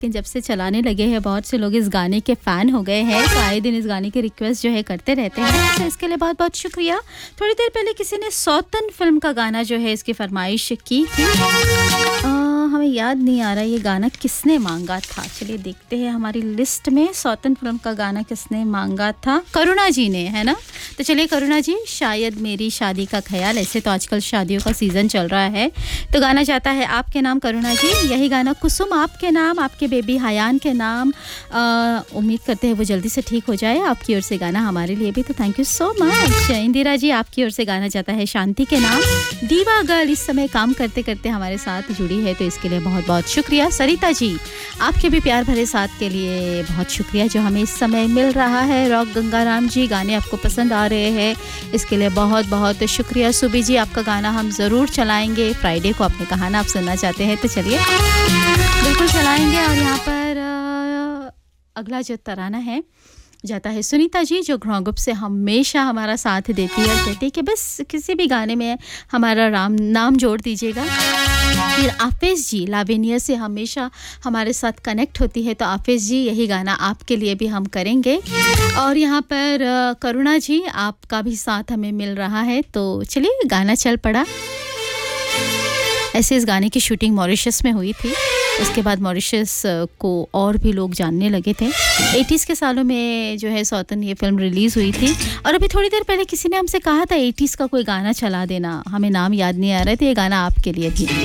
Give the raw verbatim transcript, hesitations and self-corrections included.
लेकिन जब से चलाने लगे हैं बहुत से लोग इस गाने के फ़ैन हो गए हैं, तो आए दिन इस गाने की रिक्वेस्ट जो है करते रहते हैं, तो इसके लिए बहुत-बहुत शुक्रिया। थोड़ी देर पहले किसी ने सौतन फ़िल्म का गाना जो है इसकी फ़रमाइश की थी। अ, हमें याद नहीं आ रहा ये गाना किसने मांगा था। चलिए देखते हैं हमारी लिस्ट में सौतन फ़िल्म का गाना किसने मांगा था। करुणा जी ने, है ना? तो चलिए करुणा जी, शायद मेरी शादी का ख़याल। ऐसे तो आजकल शादियों का सीज़न चल रहा है, तो गाना जाता है आपके नाम करुणा जी। यही गाना कुसुम आपके नाम, आपके बेबी हयान के नाम। उम्मीद करते हैं वो जल्दी से ठीक हो जाए। आपकी ओर से गाना हमारे लिए भी, तो thank you so much. Indira ji, आपकी ओर से गाना जाता है शांति के नाम। दीवा गर्ल इस समय काम करते करते हमारे साथ जुड़ी है, तो इसके लिए बहुत बहुत शुक्रिया। सरिता जी, आपके भी प्यार भरे साथ के लिए बहुत शुक्रिया जो हमें इस समय मिल रहा है। रॉक गंगाराम जी, गाने आपको पसंद आ रहे हैं, इसके लिए बहुत बहुत शुक्रिया। सुबी जी, आपका गाना हम ज़रूर चलाएंगे। फ्राइडे को आपने कहा ना आप सुनना चाहते हैं, तो चलिए बिल्कुल चलाएंगे। और यहाँ पर आ, अगला जो तराना है जाता है सुनीता जी, जो ग्रोंगुप से हमेशा हमारा साथ देती है और कहती है कि बस किसी भी गाने में हमारा राम नाम जोड़ दीजिएगा। फिर आफिज़ जी लावेनिया से हमेशा हमारे साथ कनेक्ट होती है, तो आफिज़ जी यही गाना आपके लिए भी हम करेंगे। और यहाँ पर करुणा जी, आपका भी साथ हमें मिल रहा है, तो चलिए गाना चल पड़ा। ऐसे इस गाने की शूटिंग मॉरिशस में हुई थी, उसके बाद मॉरिशस को और भी लोग जानने लगे थे। एटीज़ के सालों में जो है सौतन ये फिल्म रिलीज़ हुई थी। और अभी थोड़ी देर पहले किसी ने हमसे कहा था एटीज़ का कोई गाना चला देना, हमें नाम याद नहीं आ रहा है, तो ये गाना आपके लिए भी।